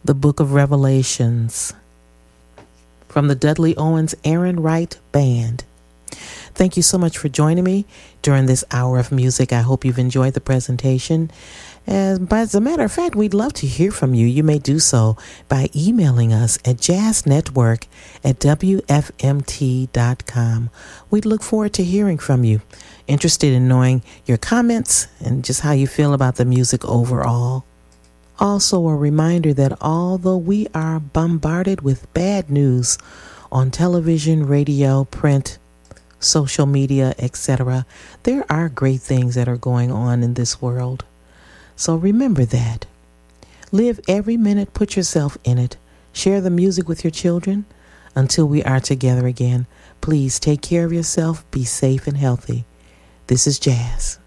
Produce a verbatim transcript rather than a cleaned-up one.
the Book of Revelations from the Dudley Owens Aaron Wright Band. Thank you so much for joining me during this hour of music. I hope you've enjoyed the presentation. And as a matter of fact, we'd love to hear from you. You may do so by emailing us at jazznetwork at w f m t dot com. We'd look forward to hearing from you. Interested in knowing your comments and just how you feel about the music overall. Also, a reminder that although we are bombarded with bad news on television, radio, print, social media, et cetera, there are great things that are going on in this world. So remember that. Live every minute, put yourself in it. Share the music with your children. Until we are together again, please take care of yourself, be safe and healthy. This is Jazz.